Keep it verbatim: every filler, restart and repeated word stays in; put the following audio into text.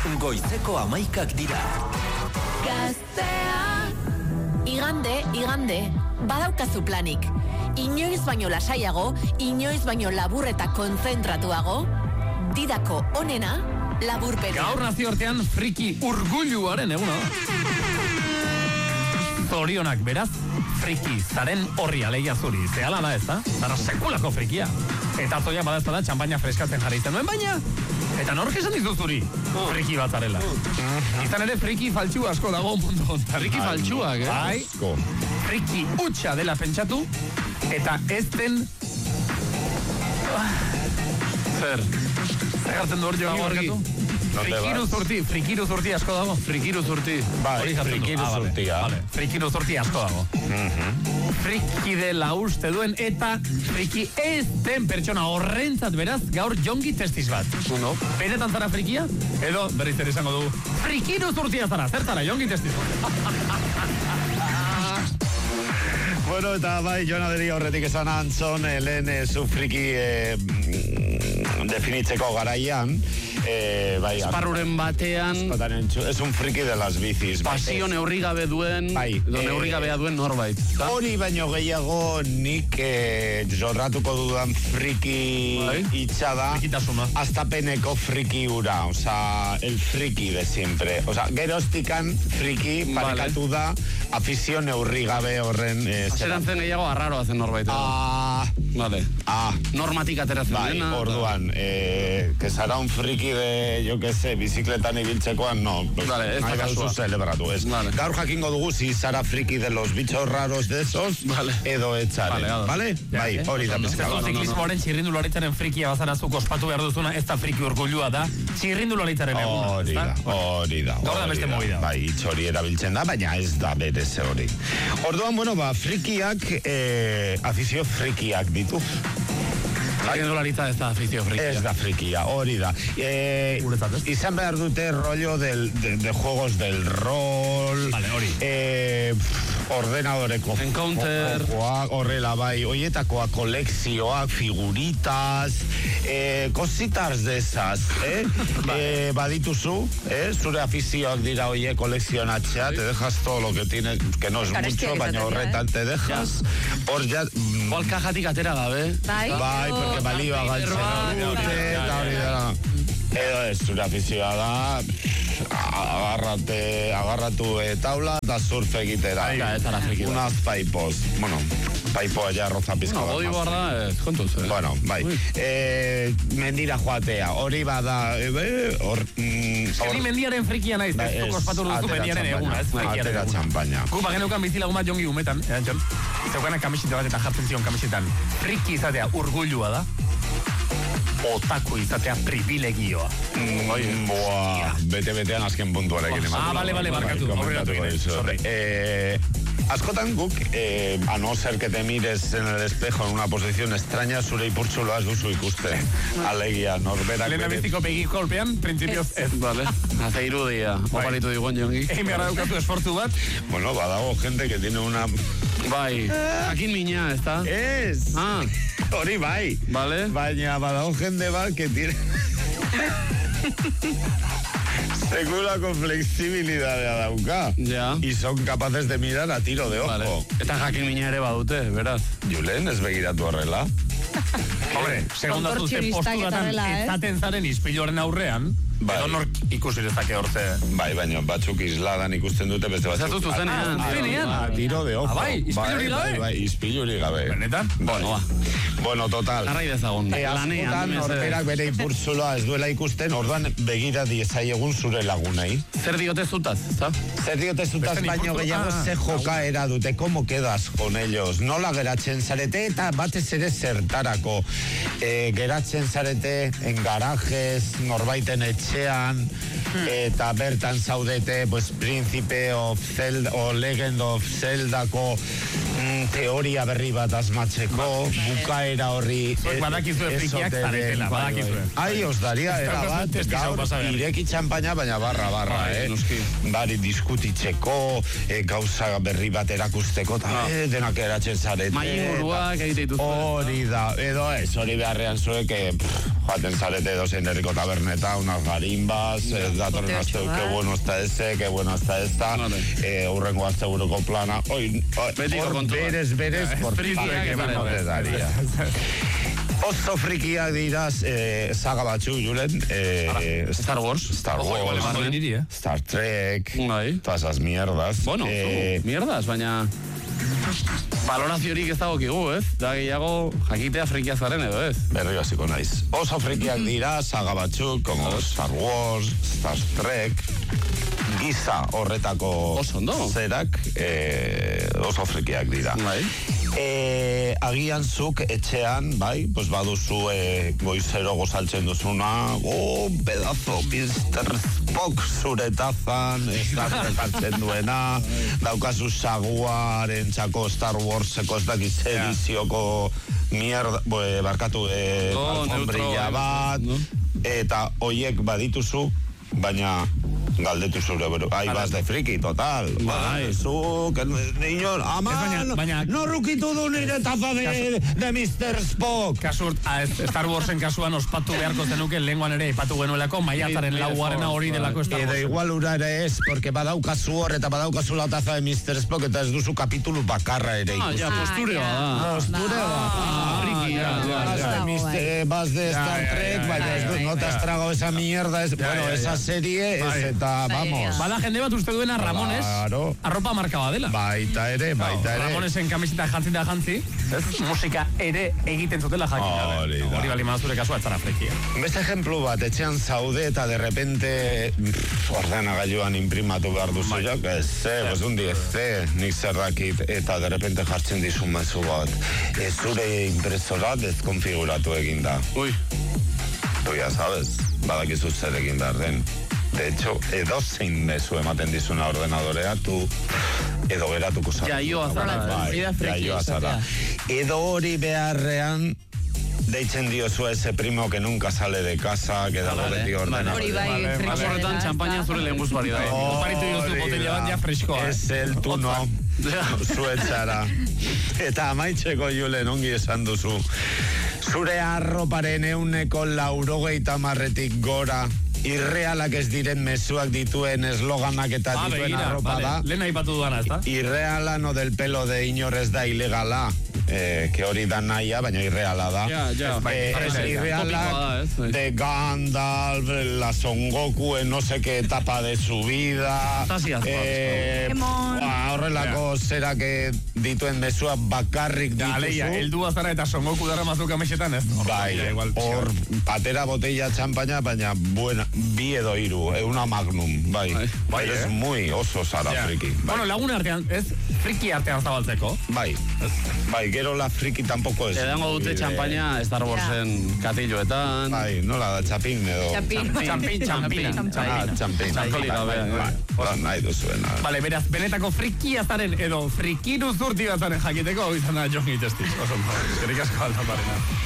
goizeko hamaikak dira. Gaztea. Igande, igande, badaukazu planik. Inoiz baino lasaiago, inoiz baino labur eta konzentratuago. Didako onena, laburpena. Gaur nazioartean friki urgulluaren eguna. Zorionak beraz, friki zaren horri alegia zuri. Zehala da ez da? Zara sekulako frikia. Eta zoia badazta da txampaina freskatzen jarri zen duen, baina eta nork esan dizu zuri friki bat zarela. Izan ere friki faltxu asko dago mundu ontan. Friki faltxuak, eh? Bai, friki utxa dela pentsatu, eta ez den... Zer? Zer gartzen du hor jo barkatu? Frikiru zurti, frikiru zurti asko dago. Frikiru zurti. Bai, frikiru zurtia. Frikiru zurti asko dago. Friki dela uste duen eta friki ez den pertsona horrentzat beraz gaur jongi testiz bat. Uno. Benetan zara frikia? Edo berriz ere izango du frikiru zurtia zara, zer zara jongi testiz bat. Bueno, eta bai, Jon Aderi horretik esan antzon, lehen zu friki eh, definitzeko garaian, eh, bai, esparruren batean es un friki de las bicis. Pasio neurri gabe duen, bai, edo neurri gabea duen norbait. Hori baino gehiago nik eh, jorratuko dudan friki bai. Itxa da, astapeneko friki ura, oza, el friki de siempre. Oza, gerostikan friki parekatu da afizio neurri gabe horren... Eh, Zeran zen gehiago arraro hazen norbait. Ah, vale. Ah, normatik ateratzen bai, dena. Orduan, eh, que será un friki de, yo que sé, bizikletan ibiltzekoan, no. Pues, vale, ez da kasua. Celebratu, ez. Vale. Gaur jakingo dugu, si zara friki de los bichos raros de esos, vale. Edo etzaren. Vale, vale? Bai, hori da bizkala. Zeko ziklismoaren txirrindularitzaren frikia bazara zuko ospatu behar duzuna, ez da friki urgullua da, txirrindularitzaren eguna. Hori da, hori da. Gaur da beste movida. Bai, hitz hori erabiltzen da, baina ez da berez hori. Orduan, bueno, ba, frikiak, eh, afizio frikiak ditu. Txirrindularitza ez da afizio frikia. Ez da frikia, hori da. Eh, izan behar dute rollo del, de, de juegos del rol. Vale, hori. Eh, ordenadoreko. Encounter. Joak, horrela bai. Oietakoa kolekzioak, figuritas, eh, cositas de esas, eh? Vale. Eh, badituzu, eh? Zure afizioak dira oie kolekzionatzea, te dejas todo lo que tienes, que no es mucho, baina horretan te dejas. Hor ja... Igual kajatik atera gabe. Bai, bai, porque balioa galtzen dute, eta hori da. Edo ez, zure afizioa da, agarrate, agarratu e, taula, eta surf egitera. Unaz paipos. Bueno, paipoa ja roza pizka. No, hori bar da, ez, kontuz, eh? Bueno, bai. Eh, mendira joatea, hori bada, eh, hor... Zerri mendiaren frikia naiz, ez zuko ospatu duzu mendiaren eguna, ez frikiaren eguna. Txampaina. Gu bageneukan bizilagun bat jongi umetan, erantzon, zeukanak kamiseta bat eta jartzen zion kamisetan. Friki izatea urgullua da, otaku izatea privilegioa. Mm, boa, bete-betean azken puntuarekin. Ah, bale, bale, barkatu. Eh... Askotan guk, eh, a no ser que te mires en el espejo en una posición extraña, zure ipurtzuloa ez duzu ikuste. Alegia, norberak... Lehen abiztiko pegi kolpean, prinsipioz ez. Vale, hace irudia. Oparitu digon jongi. Egin behar daukatu esfortu bat. Bueno, badago gente que tiene una... Bai, jakin mina, ez da? Ez! Ah. Hori bai. Vale. Baina badago gente bat que tiene... Sekulako flexibilidadea dauka. Ja. Y son capaces de mirar a tiro de ojo. Vale. Eta jakin mina ere badute, beraz. Julen, ez begiratu horrela. Hombre, segundatu ze posturatan ezaten zaren izpiloren aurrean, edo nork ikusi dezake horze. Bai, baina batzuk isladan ikusten dute beste batzuk. Zatu zuzenean. Ah, zuzenean. A tiro de ojo. Ah, bai, izpiluri gabe? Bai, bai, izpiluri gabe. Benetan? Bueno, ba. Bueno, total. Arrai dezagun. E, askotan norberak bere ipurtzuloa ez duela ikusten, orduan begira diezaiegun zure lagunei. Zer diote zutaz, ezta? Zer diote zutaz, baino gehiago ze jokaera dute, como quedas con ellos, nola geratzen zarete, eta batez ere zertarako. E, geratzen zarete en garajes, norbaiten etxean, eta bertan zaudete, pues, Príncipe of Zelda, o Legend of Zeldako mm, teoria berri bat asmatzeko, bukaera horri... Zuek badakizue frikiak zaretela, badakizue. Ai, os daria, era bat, gaur ireki txampaina, baina barra, barra, eh? Bari diskutitzeko, eh, gauza berri bat erakusteko, eta eh, denak eratzen zarete. Maiburuak egite dituzue. Hori da, edo ez, hori beharrean zuek, eh, joaten zarete edo zein herriko taberneta, unas garimbas, eh, datorren azteu, que bueno está ese, que bueno está esta, eh, urrengo azte buruko plana, oi, hor berez, berez, por frikiak eman daria. Oso frikiak diraz, eh, saga batzu, Julen, eh, Star Wars. Star Wars, Star Trek, todas esas mierdas. Bueno, eh, mierdas, baina... Valoraziorik ez dago kigu, ez? Da gehiago jakitea frikia zaren edo, ez? Berri hasiko naiz. Oso frikiak dira, saga batzuk, como Star Wars, Star Trek, giza horretako zerak, eh, oso frikiak dira. Bai. Eh, agian zuk etxean, bai, pues baduzu eh, goizero gozaltzen duzuna, oh, pedazo, mister Spock zure tazan, Star Trek hartzen duena, daukazu saguaren txako Star Warseko ez dakiz edizioko mierda, bue, barkatu, eh, alfombrilla bat, eta hoiek badituzu, baina galdetu zure bero, ai, bas de friki, total. Bai. Zu, que niño, ama, no rukitu du nire taza de, de mister Spock. Kasurt, Star Warsen kasuan ospatu beharko zenuke lehenguan ere ipatu genuelako, maiatzaren laugarrena hori delako Star Wars. Edo igual ura ere ez, porque badaukazu hor eta badaukazu la taza de mister Spock eta ez duzu kapitulu bakarra ere ikusten. Ah, ja, postureo da. Postureo da. Vas de Star Trek, baina no te has tragado esa mierda, bueno, esa serie es eta, vamos. Bada jende bat uste duena Ramones, claro. Arropa markaba dela. Baita ere, baita ere. Ramonesen kamiseta jantzi da jantzi, musika ere egiten zutela jakina. Hori da. Hori bali mazure kasua ez zara frekia. Beste ejemplu bat, etxean zaude eta de repente ordenagailuan imprimatu behar duzu jok, ez ze, pues un diez ze, nik zerrakit, eta de repente jartzen dizun mezu bat. Ez zure impresora deskonfiguratu egin da. Ui. Tu ya sabes, badakizu zer egin behar den. De hecho, edo zein mezu ematen dizuna ordenadorea, tu edo geratuko zara. Jaioa zara. Bai, jaioa zara. Edo hori beharrean, deitzen diozu ese primo que nunca sale de casa, que dago beti ordenador. Hori bai, Horretan, txampaina zure lehen guzbari da. Oparitu diozu botella bat ja freskoa. Ez el tu no, zuetzara. Eta amaitzeko Julen ongi esan duzu. Zure arroparen euneko laurogeita marretik gora, irrealak ez diren mezuak dituen esloganak eta ah, dituen begira, arropa vale. da. Lehen aipatu duana, ez da? Irreala no del pelo de inorez da ilegala. Eh, que hori da naia, baina irreala da. Ja, ja. Eh, es irreala de Gandalf, la Son Goku en no sé qué etapa de su vida. Eh, horrelako zera que dituen mesua bakarrik dituzu. Aleia, eldu azara eta Son Goku dara mazu kamesetan, ez? Bai, hor, atera botella txampaina, baina buena, bi edo iru, una magnum, bai. Bai, es muy oso zara friki. Bueno, lagun artean, ez? Friki artean zabaltzeko. Bai, bai, gero la friki tampoco es. Edango dute txampaina Star Warsen katilloetan. Bai, nola da, txapin edo. Txapin. Txampin, txampin. Ah, txampin. Txampin gabe. Bai, nahi duzuena. Vale, beraz, benetako frikia zaren edo frikiru zurti bat zaren jakiteko, izan da Jon Itestik. Oso, eskerrik asko aldaparena.